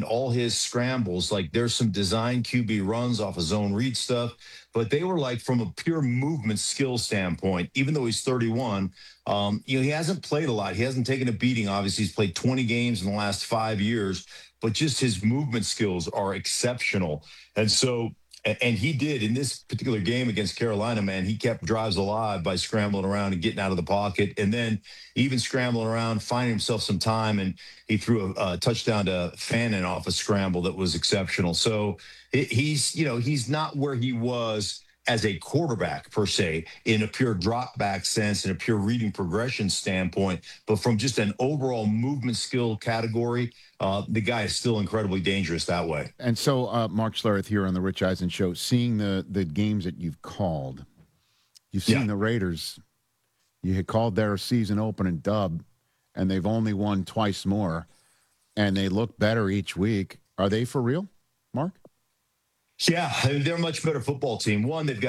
all his scrambles, like there's some design QB runs off of zone read stuff, but they were like from a pure movement skill standpoint, even though he's 31, he hasn't played a lot. He hasn't taken a beating. Obviously, he's played 20 games in the last 5 years, but just his movement skills are exceptional. And so, and he did in this particular game against Carolina, man. He kept drives alive by scrambling around and getting out of the pocket, and then even scrambling around, finding himself some time, and he threw a touchdown to Fannin off a scramble that was exceptional. So he's not where he was as a quarterback per se in a pure drop back sense and a pure reading progression standpoint, but from just an overall movement skill category, the guy is still incredibly dangerous that way. And so, Mark Schlereth here on the Rich Eisen Show, seeing the games that you've called, you've seen the Raiders. You had called their season opening dub, and they've only won twice more, and they look better each week. Are they for real, Mark? Yeah, they're a much better football team. One, they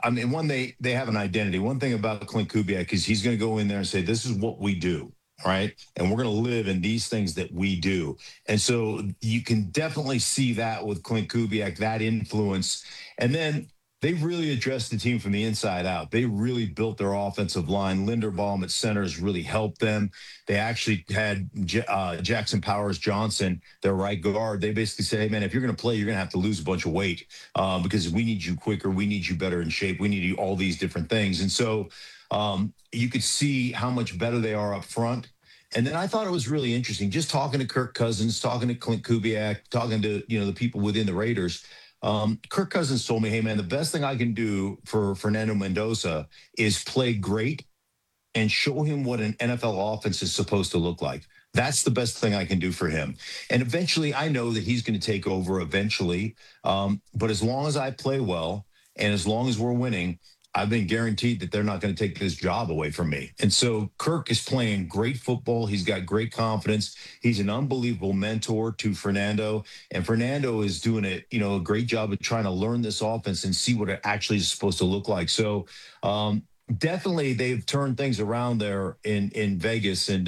have an identity. One thing about Clint Kubiak is he's going to go in there and say, this is what we do, right? And we're going to live in these things that we do. And so you can definitely see that with Clint Kubiak, that influence. And then they really addressed the team from the inside out. They really built their offensive line. Linderbaum at center has really helped them. They actually had Jackson Powers Johnson, their right guard. They basically said, hey, man, if you're going to play, you're going to have to lose a bunch of weight because we need you quicker. We need you better in shape. We need you all these different things. And so you could see how much better they are up front. And then I thought it was really interesting, just talking to Kirk Cousins, talking to Clint Kubiak, talking to, the people within the Raiders. Kirk Cousins told me, hey, man, the best thing I can do for Fernando Mendoza is play great and show him what an NFL offense is supposed to look like. That's the best thing I can do for him. And eventually, I know that he's going to take over eventually. But as long as I play well and as long as we're winning, I've been guaranteed that they're not going to take this job away from me. And so Kirk is playing great football. He's got great confidence. He's an unbelievable mentor to Fernando. And Fernando is doing a great job of trying to learn this offense and see what it actually is supposed to look like. So definitely they've turned things around there in Vegas. And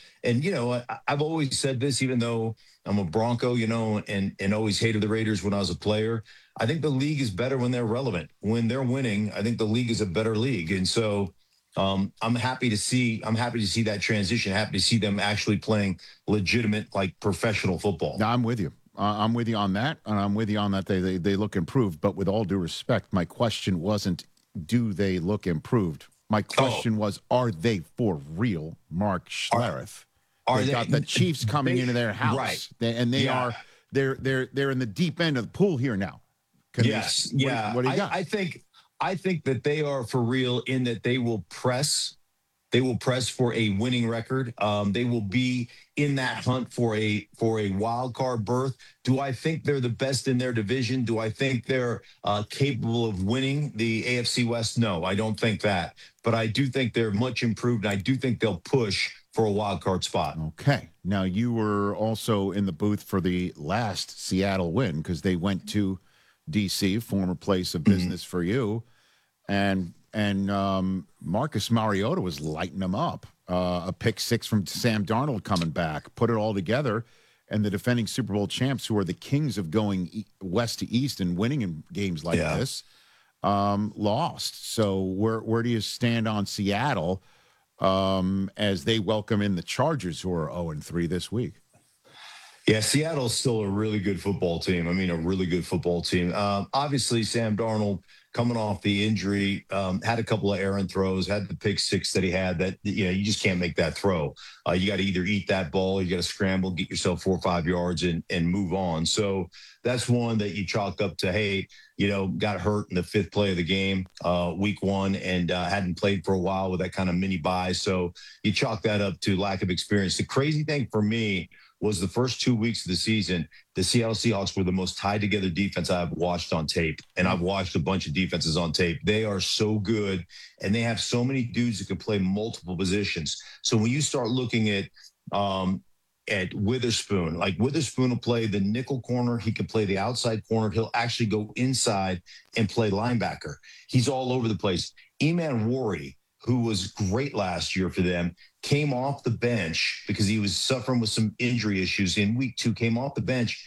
I've always said this, even though I'm a Bronco, and always hated the Raiders when I was a player. I think the league is better when they're relevant. When they're winning, I think the league is a better league. And so I'm happy to see that transition, happy to see them actually playing legitimate, like professional football. No, I'm with you. I'm with you on that. And I'm with you on that. They look improved. But with all due respect, my question wasn't, do they look improved? My question was, are they for real, Mark Schlereth? They got the Chiefs coming into their house, right? They're in the deep end of the pool here now. What do you got? I think that they are for real in that they will press. They will press for a winning record. They will be in that hunt for a wild card berth. Do I think they're the best in their division? Do I think they're capable of winning the AFC West? No, I don't think that. But I do think they're much improved, and I do think they'll push for a wild card spot. Okay. Now, you were also in the booth for the last Seattle win because they went to D.C., former place of business for you, and Marcus Mariota was lighting them up. A pick six from Sam Darnold coming back, put it all together, and the defending Super Bowl champs, who are the kings of going west to east and winning in games like this, lost. So where do you stand on Seattle as they welcome in the Chargers, who are 0-3 this week? Yeah, Seattle's still a really good football team. I mean, a really good football team. Obviously, Sam Darnold, coming off the injury, had a couple of errant throws, had the pick six that he had that, you just can't make that throw. You got to either eat that ball, you got to scramble, get yourself 4 or 5 yards and move on. So that's one that you chalk up to, hey, got hurt in the 5th play of the game, week 1, and hadn't played for a while with that kind of mini bye. So you chalk that up to lack of experience. The crazy thing for me was the first 2 weeks of the season, the Seattle Seahawks were the most tied together defense I've watched on tape. And I've watched a bunch of defenses on tape. They are so good, and they have so many dudes that can play multiple positions. So when you start looking at Witherspoon, like Witherspoon will play the nickel corner. He can play the outside corner. He'll actually go inside and play linebacker. He's all over the place. Eman Wari, who was great last year for them, came off the bench because he was suffering with some injury issues in week 2, came off the bench